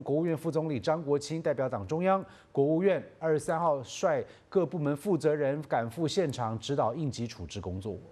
国务院副总理张国清代表党中央，国务院23号率各部门负责人赶赴现场指导应急处置工作。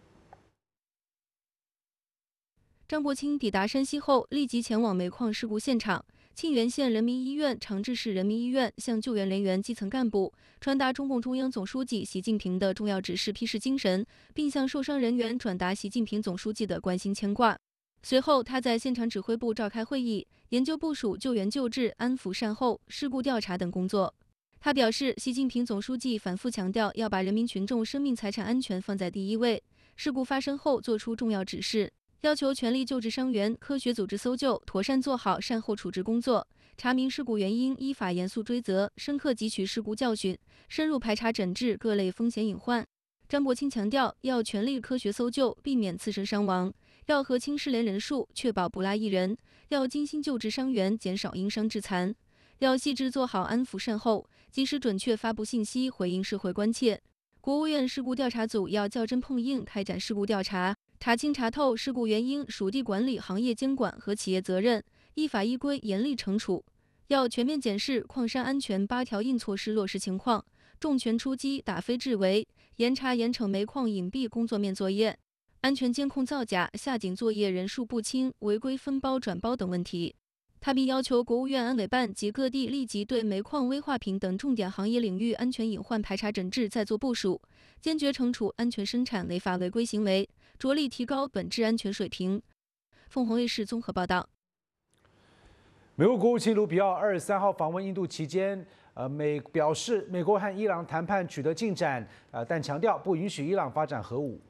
张国清抵达山西后，立即前往煤矿事故现场。沁源县人民医院、长治市人民医院向救援人员基层干部传达中共中央总书记习近平的重要指示批示精神，并向受伤人员转达习近平总书记的关心牵挂。随后，他在现场指挥部召开会议，研究部署救援救治、安抚善后、事故调查等工作。他表示，习近平总书记反复强调要把人民群众生命财产安全放在第一位。事故发生后，作出重要指示。要求全力救治伤员，科学组织搜救，妥善做好善后处置工作，查明事故原因，依法严肃追责，深刻汲取事故教训，深入排查诊治各类风险隐患。张国清强调，要全力科学搜救，避免次生伤亡；要核清失联人数，确保不落一人；要精心救治伤员，减少因伤致残；要细致做好安抚善后，及时准确发布信息，回应社会关切。国务院事故调查组要较真碰硬开展事故调查。查清查透事故原因、属地管理、行业监管和企业责任，依法依规严厉惩处。要全面检视矿山安全8条硬措施落实情况，重拳出击，打非治为，严查严惩煤矿隐蔽工作面作业、安全监控造假、下井作业人数不清、违规分包转包等问题。他并要求国务院安委办及各地立即对煤矿、危化品等重点行业领域安全隐患排查整治再做部署，坚决惩处安全生产违法违规行为，着力提高本质安全水平。凤凰卫视综合报道。 美国国务卿卢比奥23号访问印度期间，表示美国和伊朗谈判取得进展，但强调不允许伊朗发展核武。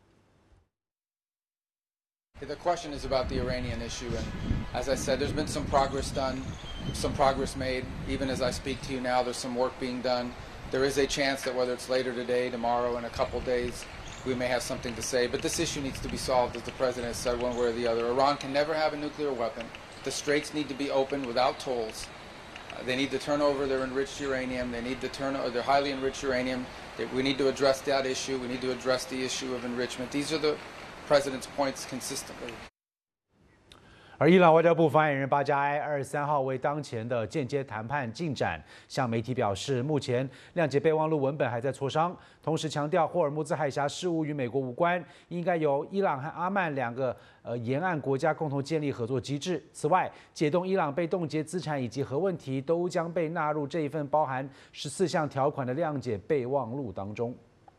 The question is about the Iranian issue, and as I said, there's been some progress done, some progress made. Even as I speak to you now, there's some work being done. There is a chance that whether it's later today, tomorrow, in a couple days, we may have something to say. But this issue needs to be solved, as the President has said, one way or the other. Iran can never have a nuclear weapon. The straits need to be opened without tolls. They need to turn over their enriched uranium. They need to turn over their highly enriched uranium. We need to address that issue. We need to address the issue of enrichment. These are the President's points consistently. 而伊朗外交部发言人巴加埃23号为当前的间接谈判进展向媒体表示，目前谅解备忘录文本还在磋商，同时强调霍尔木兹海峡事务与美国无关，应该由伊朗和阿曼两个沿岸国家共同建立合作机制。此外，解冻伊朗被冻结资产以及核问题都将被纳入这一份包含14项条款的谅解备忘录当中。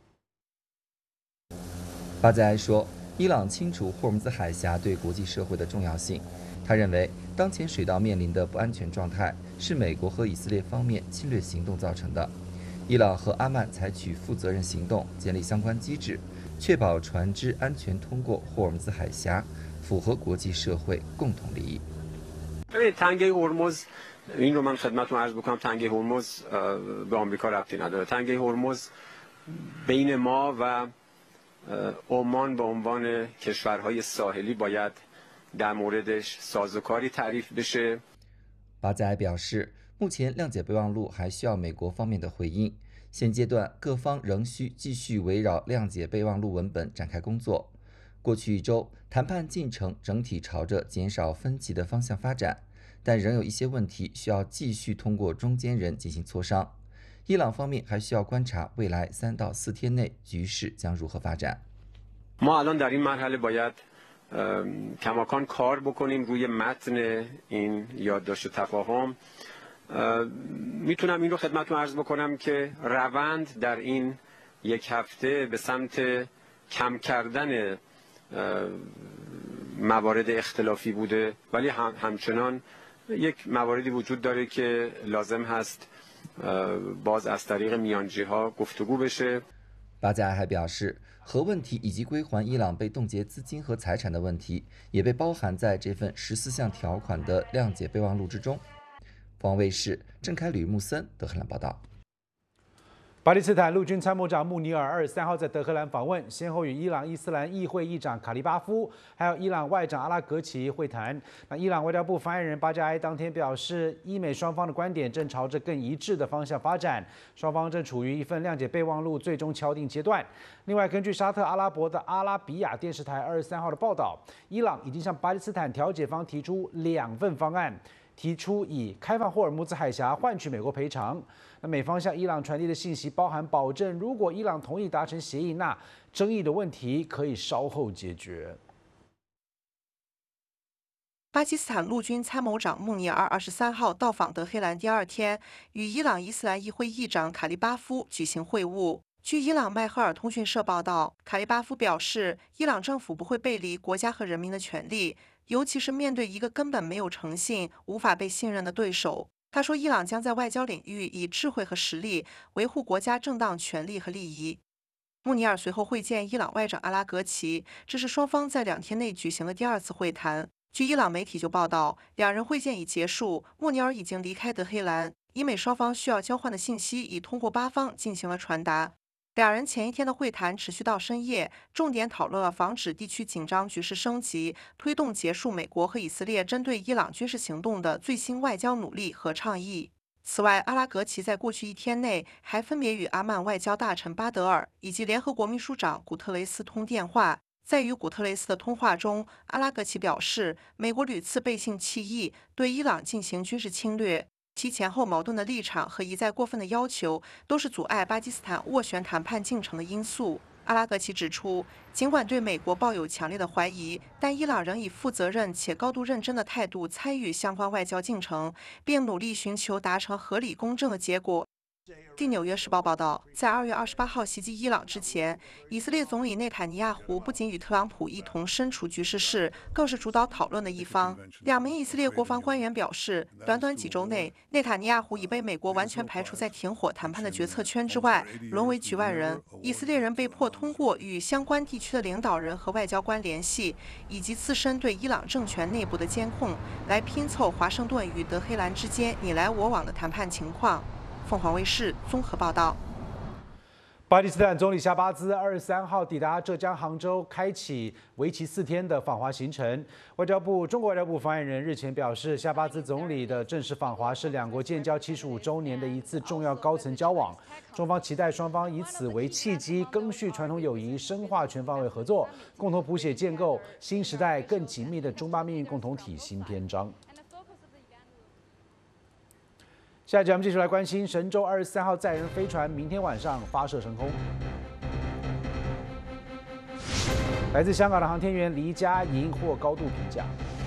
巴加埃说，伊朗清楚霍尔木兹海峡对国际社会的重要性。他认为，当前水道面临的不安全状态是美国和以色列方面侵略行动造成的。伊朗和阿曼采取负责任行动，建立相关机制，确保船只安全通过霍尔木兹海峡，符合国际社会共同利益。 تنگه هرمز این رو من خدمتتون عرض بکنم تنگه هرمز به آمریکا ربطی نداره. تنگه هرمز بین ما و عمان به عنوان کشورهای ساحلی باید در موردش سازوکاری تعریف بشه。 巴加埃表示，目前谅解备忘录还需要美国方面的回应，现阶段各方仍需继续围绕谅解备忘录文本展开工作。过去1周，谈判进程整体朝着减少分歧的方向发展，但仍有一些问题需要继续通过中间人进行磋商。伊朗方面还需要观察未来3到4天内局势将如何发展。 ما الان در این مرحله باید کماکان کار بکنیم روی متن این یادداشت تفاهم. میتونم این رو خدمتتون عرض بکنم که روند در این یک هفته به سمت کم کردن موارد اختلافی بوده، ولی همچنان یک مواردی وجود داره که لازم هست باز از طریق میانجی ها گفتگو بشه。 巴加埃还表示，核问题以及归还伊朗被冻结资金和财产的问题，也被包含在这份14项条款的谅解备忘录之中。凤凰卫视郑凯吕、穆森德黑兰报道。 巴基斯坦陆军参谋长穆尼尔23号在德黑兰访问，先后与伊朗伊斯兰议会议长卡利巴夫，还有伊朗外长阿拉格齐会谈。那伊朗外交部发言人巴加埃当天表示，伊美双方的观点正朝着更一致的方向发展，双方正处于一份谅解备忘录最终敲定阶段。另外，根据沙特阿拉伯的阿拉比亚电视台23号的报道，伊朗已经向巴基斯坦调解方提出2份方案。 提出以开放霍尔木兹海峡换取美国赔偿。那美方向伊朗传递的信息包含保证，如果伊朗同意达成协议，那争议的问题可以稍后解决。 巴基斯坦陆军参谋长穆尼尔23号到访德黑兰第2天，与伊朗伊斯兰议会议长卡利巴夫举行会晤。据伊朗迈赫尔通讯社报道，卡利巴夫表示，伊朗政府不会背离国家和人民的权利，尤其是面对一个根本没有诚信、无法被信任的对手。他说，伊朗将在外交领域以智慧和实力维护国家正当权利和利益。穆尼尔随后会见伊朗外长阿拉格齐，这是双方在2天内举行的第2次会谈。据伊朗媒体就报道，两人会见已结束，穆尼尔已经离开德黑兰，伊美双方需要交换的信息已通过巴方进行了传达。两人前一天的会谈持续到深夜，重点讨论了防止地区紧张局势升级、推动结束美国和以色列针对伊朗军事行动的最新外交努力和倡议。此外，阿拉格齐在过去1天内还分别与阿曼外交大臣巴德尔以及联合国秘书长古特雷斯通电话。在与古特雷斯的通话中，阿拉格齐表示，美国屡次背信弃义，对伊朗进行军事侵略，其前后矛盾的立场和一再过分的要求，都是阻碍巴基斯坦斡旋谈判进程的因素。阿拉格齐指出，尽管对美国抱有强烈的怀疑，但伊朗仍以负责任且高度认真的态度参与相关外交进程，并努力寻求达成合理公正的结果。《纽约时报》报道，在2月28号袭击伊朗之前，以色列总理内塔尼亚胡不仅与特朗普一同身处局势室，更是主导讨论的一方。2名以色列国防官员表示，短短几周内，内塔尼亚胡已被美国完全排除在停火谈判的决策圈之外，沦为局外人。以色列人被迫通过与相关地区的领导人和外交官联系，以及自身对伊朗政权内部的监控，来拼凑华盛顿与德黑兰之间你来我往的谈判情况。凤凰卫视综合报道。 巴基斯坦总理夏巴兹23号抵达浙江杭州，开启为期4天的访华行程。中国外交部发言人日前表示，夏巴兹总理的正式访华是两国建交75周年的一次重要高层交往，中方期待双方以此为契机，赓续传统友谊，深化全方位合作，共同谱写建构新时代更紧密的中巴命运共同体新篇章。下一节我们继续来关心神舟23号载人飞船明天晚上发射升空。来自香港的航天员黎佳莹获高度评价。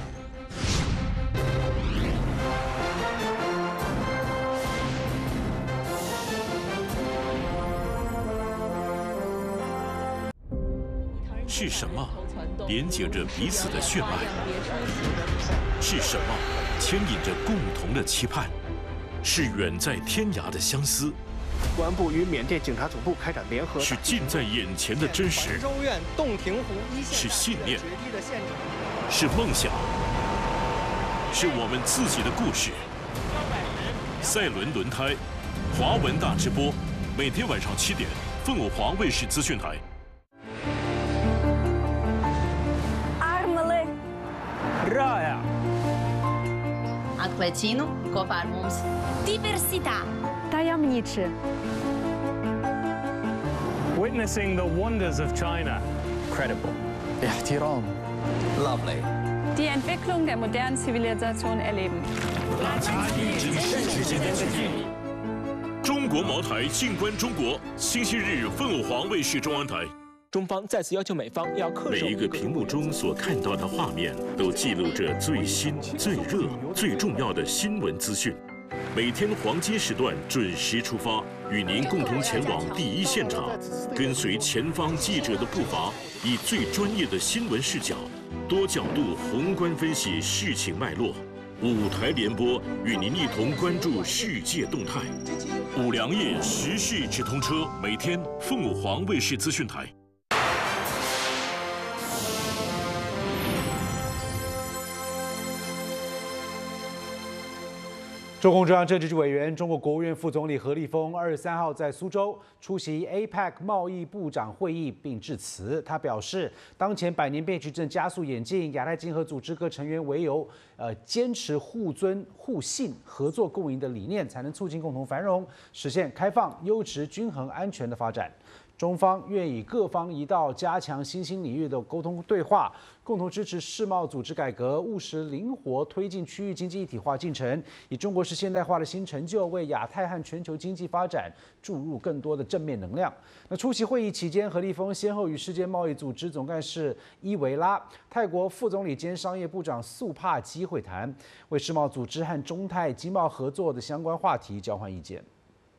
是什么连接着彼此的血脉？是什么牵引着共同的期盼？是远在天涯的相思， 公安部与缅甸警察总部开展联合。 是近在眼前的真实。 州院洞庭湖一线。 是信念。是梦想。是我们自己的故事。赛伦轮胎，华文大直播，每天晚上7点，凤凰华卫视资讯台。 Armele. Raya. Atklēcienu kopā ar mums. Diversitā. Tajemniczy. Witnessing the wonders of China. Credible. Ihtiram. Lovely. Die Entwicklung der modernen Zivilisation erleben. 中国茅台，静观中国。星期日，凤凰卫视中央台。 中方再次要求美方要恪守。 每一个屏幕中所看到的画面，都记录着最新、最热、最重要的新闻资讯。每天黄金时段准时出发，与您共同前往第一现场，跟随前方记者的步伐，以最专业的新闻视角，多角度宏观分析事情脉络。5台联播，与您一同关注世界动态。5粮液时事直通车，每天凤凰卫视资讯台。 中共中央政治局委员、中国国务院副总理何立峰23号在苏州出席 APEC 贸易部长会议并致辞。他表示，当前百年变局正加速演进，亚太经合组织各成员唯有坚持互尊、互信、合作共赢的理念，才能促进共同繁荣，实现开放、优质、均衡、安全的发展。 中方愿以各方一道，加强新兴领域的沟通对话，共同支持世贸组织改革，务实灵活推进区域经济一体化进程，以中国式现代化的新成就，为亚太和全球经济发展注入更多的正面能量。那出席会议期间，何立峰先后与世界贸易组织总干事伊维拉、泰国副总理兼商业部长素帕基会谈，为世贸组织和中泰经贸合作的相关话题交换意见。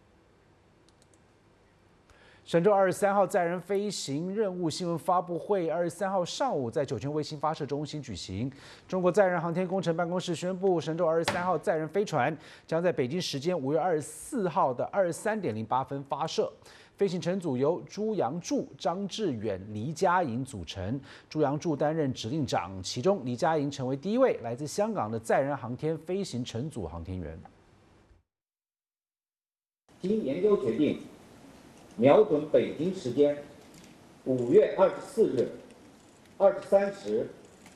神舟23号载人飞行任务新闻发布会23号上午在酒泉卫星发射中心举行。中国载人航天工程办公室宣布，神舟23号载人飞船将在北京时间5月24号的23点08分发射。飞行乘组由朱杨柱、张志远、黎佳莹组成。朱杨柱担任指令长，其中黎佳莹成为第一位来自香港的载人航天飞行乘组航天员。 经研究决定，瞄准北京时间5月24日23时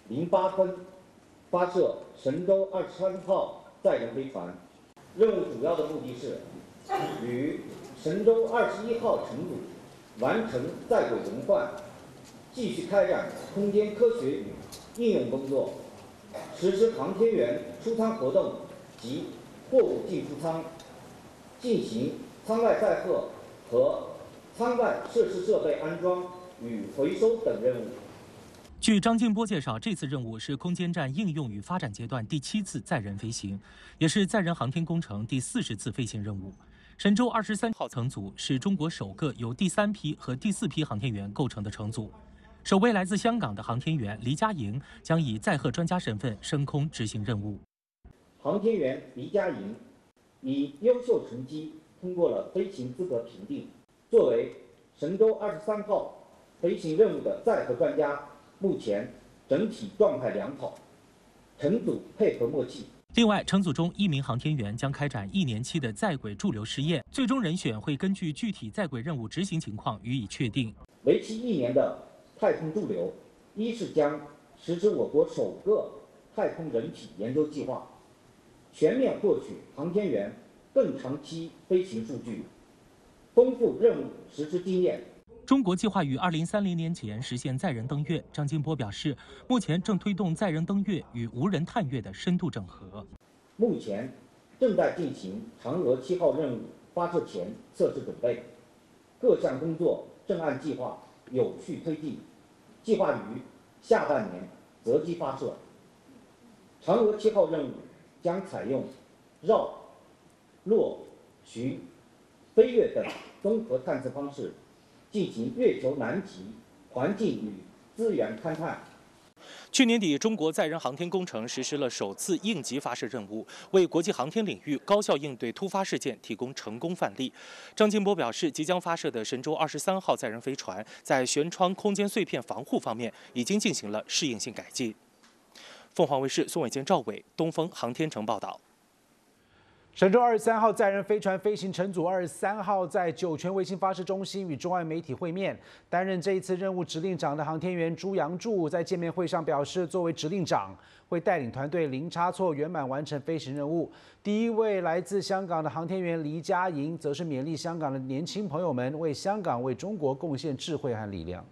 08分发射神舟23号载人飞船。任务主要的目的是与神舟21号乘组完成在轨轮换，继续开展空间科学与应用工作，实施航天员出舱活动及货物进出舱，进行舱外载荷和舱外设施设备安装与回收等任务。 据张金波介绍，这次任务是空间站应用与发展阶段第7次载人飞行，也是载人航天工程第40次飞行任务。神舟23号乘组是中国首个由第3批和第4批航天员构成的乘组。首位来自香港的航天员黎佳莹将以载荷专家身份升空执行任务。 航天员黎佳莹以优秀成绩通过了飞行资格评定，作为神舟23号飞行任务的载荷专家，目前整体状态良好，乘组配合默契。 另外，乘组中1名航天员将开展1年期的在轨驻留试验，最终人选会根据具体在轨任务执行情况予以确定。 为期1年的太空驻留，一是将实施我国首个太空人体研究计划，全面获取航天员更长期飞行数据，丰富任务实施经验。 中国计划于2030年前实现载人登月。张金波表示，目前正推动载人登月与无人探月的深度整合。 目前正在进行嫦娥7号任务发射前测试准备，各项工作正按计划有序推进，计划于下半年择机发射。嫦娥7号任务将采用绕、落、巡、飞跃等综合探测方式，进行月球南极环境与资源勘探。 去年底，中国载人航天工程实施了首次应急发射任务，为国际航天领域高效应对突发事件提供成功范例。张金波表示，即将发射的神舟23号载人飞船在舷窗空间碎片防护方面已经进行了适应性改进。凤凰卫视宋伟健、赵伟，东风航天城报道。 神舟23号载人飞船飞行乘组23号在酒泉卫星发射中心与中外媒体会面。担任这一次任务指令长的航天员朱杨柱在见面会上表示，作为指令长，会带领团队零差错圆满完成飞行任务。第一位来自香港的航天员黎佳莹，则是勉励香港的年轻朋友们为香港、为中国贡献智慧和力量。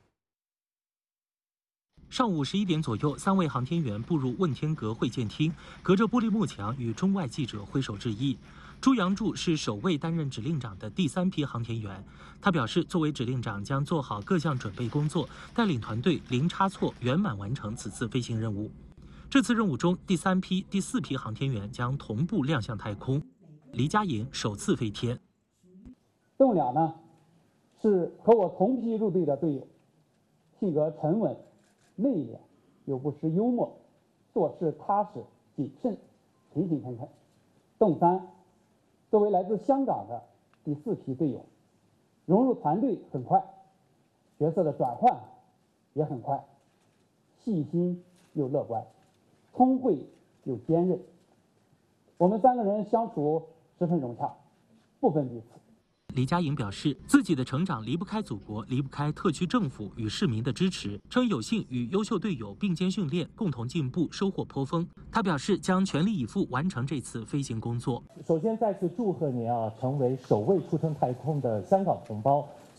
上午11点左右，3位航天员步入问天阁会见厅，隔着玻璃幕墙与中外记者挥手致意。朱杨柱是首位担任指令长的第3批航天员，他表示，作为指令长将做好各项准备工作，带领团队零差错圆满完成此次飞行任务。这次任务中，第3批、第4批航天员将同步亮相太空。黎佳莹首次飞天。 邓俩呢，是和我同批入队的队友，性格沉稳、内敛，又不失幽默，做事踏实谨慎，勤勤恳恳。邓三作为来自香港的第4批队友，融入团队很快，角色的转换也很快，细心又乐观，聪慧又坚韧。我们3个人相处十分融洽，不分彼此。 黎佳莹表示，自己的成长离不开祖国，离不开特区政府与市民的支持，称有幸与优秀队友并肩训练，共同进步，收获颇丰。他表示将全力以赴完成这次飞行工作。 首先再次祝贺您啊，成为首位出征太空的香港同胞。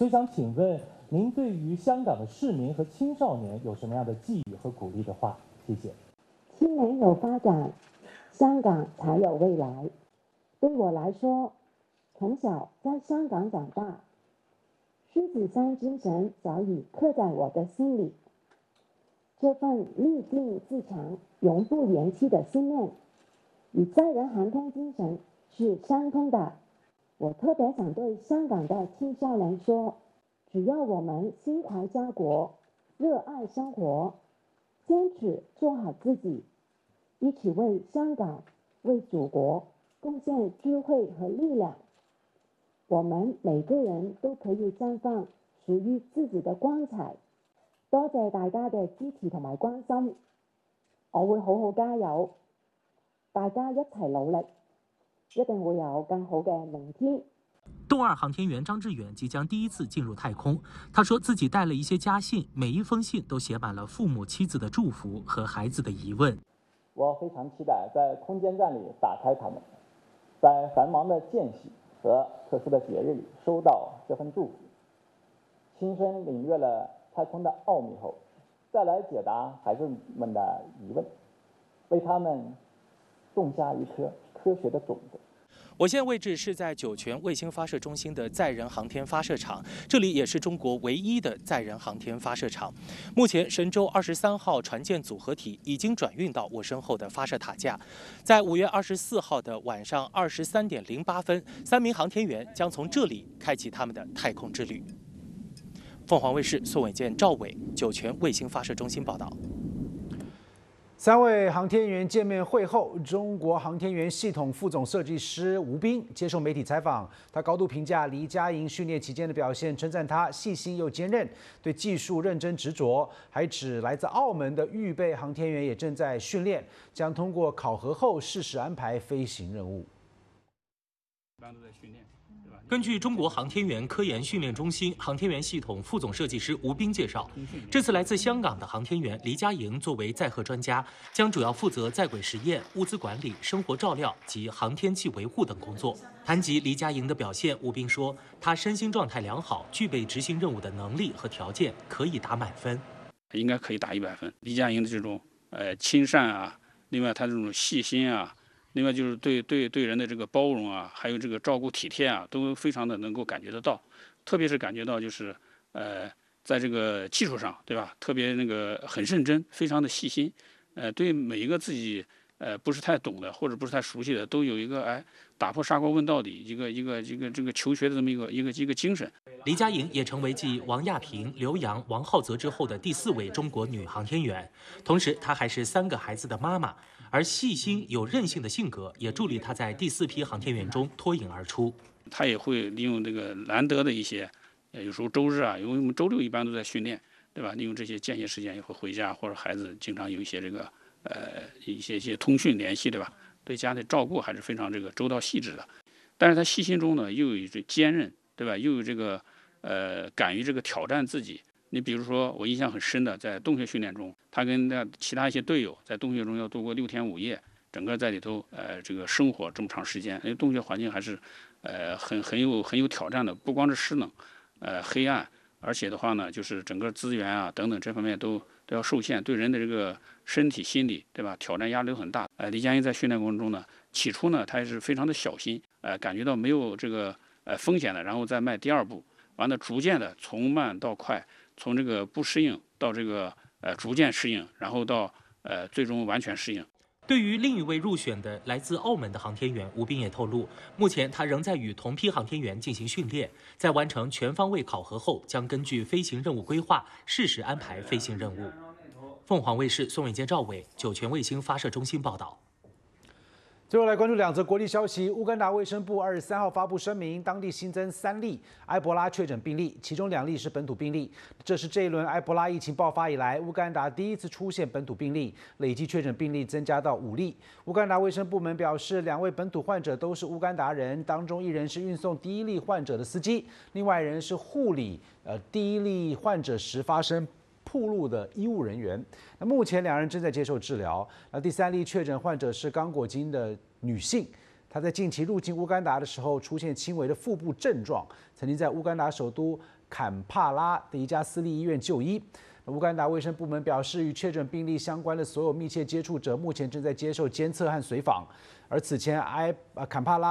所以想请问您对于香港的市民和青少年有什么样的寄语和鼓励的话？谢谢。 青年有发展，香港才有未来。对我来说，从小在香港长大，狮子山精神早已刻在我的心里。这份立定自强、永不言弃的信念，与载人航天精神是相通的。我特别想对香港的青少年说，只要我们心怀家国，热爱生活，坚持做好自己，一起为香港、为祖国贡献智慧和力量，我們每個人都可以綻放屬於自己的光彩。多謝大家嘅支持同埋關心，我會好好加油，大家一齊努力，一定會有更好嘅明天。 洞2航天员张志远即将第一次进入太空，他说自己带了一些家信，每一封信都写满了父母、妻子的祝福和孩子的疑问。 我非常期待在空间站里打开它们，在繁忙的间隙和特殊的节日里收到这份祝福，亲身领略了太空的奥秘后，再来解答孩子们的疑问，为他们种下一颗科学的种子。 我现在位置是在酒泉卫星发射中心的载人航天发射场，这里也是中国唯一的载人航天发射场。目前，神舟23号船舰组合体已经转运到我身后的发射塔架。在5月24号的晚上23点08分，3名航天员将从这里开启他们的太空之旅。凤凰卫视宋伟健、赵伟，酒泉卫星发射中心报道。 3位航天员见面会后，中国航天员系统副总设计师吴斌接受媒体采访，他高度评价黎佳莹训练期间的表现，称赞她细心又坚韧，对技术认真执着，还指来自澳门的预备航天员也正在训练，将通过考核后适时安排飞行任务。 一般都在训练。 根据中国航天员科研训练中心航天员系统副总设计师吴斌介绍，这次来自香港的航天员黎佳莹作为载荷专家，将主要负责在轨实验、物资管理、生活照料及航天器维护等工作。谈及黎佳莹的表现，吴斌说，她身心状态良好，具备执行任务的能力和条件，可以打满分。 应该可以打100分。黎佳莹的这种亲善啊，另外她这种细心啊。另外就是对人的这个包容啊，还有这个照顾体贴啊，都非常的能够感觉得到。特别是感觉到就是在这个技术上，对吧？特别那个很认真，非常的细心。对每一个自己不是太懂的或者不是太熟悉的，都有一个打破砂锅问到底一个求学的这么一个精神。 黎佳莹也成为继王亚平、刘洋、王浩泽之后的第4位中国女航天员，同时她还是3个孩子的妈妈。而细心有韧性的性格也助力他在第4批航天员中脱颖而出。 他也会利用这个难得的一些，有时候周日啊，因为我们周6一般都在训练，对吧？利用这些间歇时间也会回家，或者孩子经常有一些这个一些通讯联系，对吧？对家的照顾还是非常这个周到细致的。但是他细心中呢，又有这坚韧，对吧？又有这个敢于这个挑战自己。你比如说，我印象很深的，在洞穴训练中，他跟其他一些队友在洞穴中要度过6天5夜，整个在里头这个生活这么长时间，因为洞穴环境还是很有挑战的，不光是湿冷，黑暗，而且的话呢，就是整个资源啊等等这方面都要受限，对人的这个身体心理，对吧？挑战压力都很大。黎佳莹在训练过程中呢，起初呢，他也是非常的小心，感觉到没有这个风险的，然后再迈第2步，完了逐渐的从慢到快。从这个不适应到这个逐渐适应，然后到最终完全适应。 对于另一位入选的来自澳门的航天员，吴斌也透露，目前他仍在与同批航天员进行训练，在完成全方位考核后，将根据飞行任务规划，适时安排飞行任务。凤凰卫视宋伟健、赵伟，酒泉卫星发射中心报道。 最后来关注2则国际消息。乌干达卫生部23号发布声明，当地新增3例埃博拉确诊病例，其中2例是本土病例。这是这一轮埃博拉疫情爆发以来，乌干达第一次出现本土病例，累计确诊病例增加到5例。乌干达卫生部门表示，2位本土患者都是乌干达人，当中1人是运送第1例患者的司机，另外1人是护理第1例患者时发生暴露的医务人员。那目前2人正在接受治疗。第3例确诊患者是刚果金的女性，她在近期入境乌干达的时候出现轻微的腹部症状，曾经在乌干达首都坎帕拉的一家私立医院就医。乌干达卫生部门表示，与确诊病例相关的所有密切接触者目前正在接受监测和随访。而此前坎帕拉